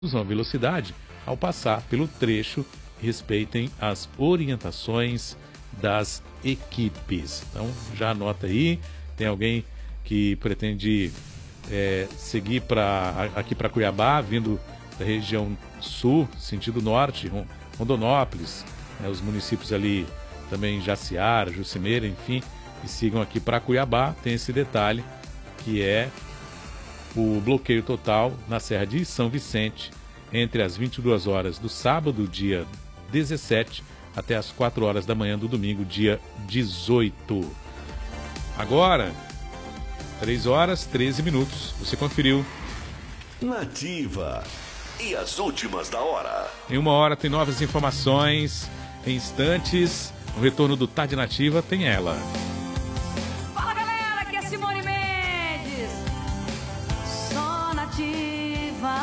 reduzam a velocidade ao passar pelo trecho e respeitem as orientações das equipes. Então já anota aí, tem alguém que pretende seguir aqui para Cuiabá, vindo da região sul, sentido norte, Rondonópolis, os municípios ali também Jaciara, Jucimeira, enfim, e sigam aqui para Cuiabá. Tem esse detalhe que é o bloqueio total na Serra de São Vicente entre as 22 horas do sábado, dia 17, até as 4 horas da manhã do domingo, dia 18. Agora, 3 horas 13 minutos. Você conferiu. Nativa. E as últimas da hora. Em 1 hora tem novas informações. Em instantes, no retorno do Tarde Nativa tem ela. Fala, galera, aqui é Simone Mendes. Só nativa.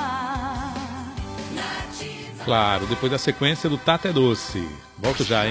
Nativa. Claro, depois da sequência do Tata é Doce. Volto já, hein?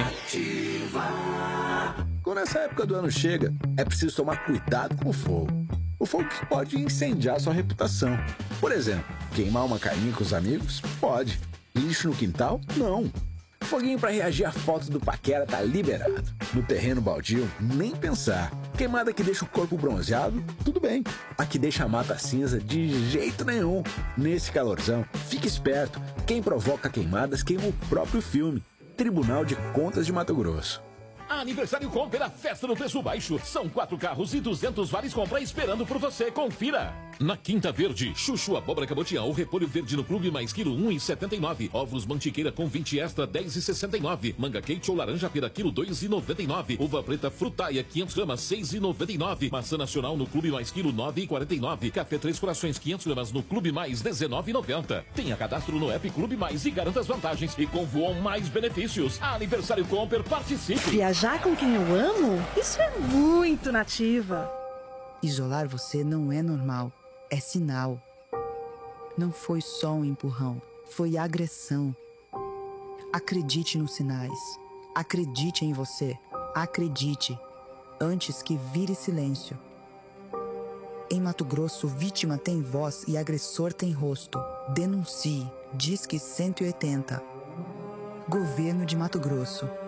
Quando essa época do ano chega, é preciso tomar cuidado com o fogo. O fogo que pode incendiar sua reputação. Por exemplo, queimar uma carninha com os amigos? Pode. Lixo no quintal? Não. Foguinho pra reagir à foto do paquera tá liberado. No terreno baldio, nem pensar. Queimada que deixa o corpo bronzeado? Tudo bem. A que deixa a mata cinza? De jeito nenhum. Nesse calorzão, fique esperto. Quem provoca queimadas queima o próprio filme. Tribunal de Contas de Mato Grosso. Aniversário Comper, a festa no preço baixo. São 4 carros e 200 vales compra esperando por você. Confira. Na Quinta Verde, chuchu abóbora cabotião, repolho verde no clube mais quilo 1,79. Ovos mantiqueira com 20 extra 10,69. Manga quente ou laranja pera quilo 2,99. Uva preta frutaia 500 gramas 6,99. Maçã nacional no clube mais quilo 9,49. Café Três Corações 500 gramas no clube mais 19,90. Tenha cadastro no app Clube Mais e garanta as vantagens. E com Voon mais benefícios. Aniversário Comper, participe. Viajar com quem eu amo? Isso é muito nativa. Isolar você não é normal, é sinal. Não foi só um empurrão, foi agressão. Acredite nos sinais. Acredite em você. Acredite, antes que vire silêncio. Em Mato Grosso, vítima tem voz e agressor tem rosto. Denuncie. Disque 180. Governo de Mato Grosso.